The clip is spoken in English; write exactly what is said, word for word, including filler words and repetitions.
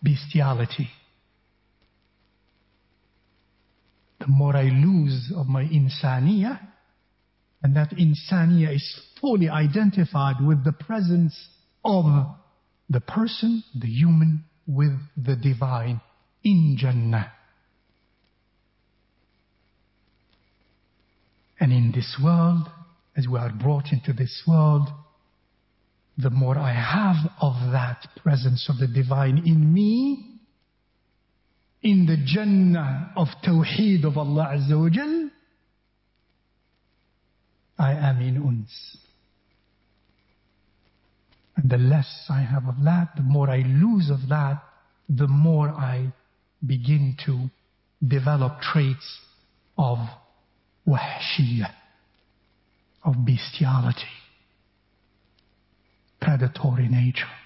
bestiality. The more I lose of my insaniya, and that insaniya is fully identified with the presence of the person, the human, with the divine in Jannah. And in this world, as we are brought into this world, the more I have of that presence of the divine in me, in the Jannah of Tawheed of Allah Azza wa Jal, I am in uns. And the less I have of that, the more I lose of that, the more I begin to develop traits of wahshiyah, of bestiality, predatory nature.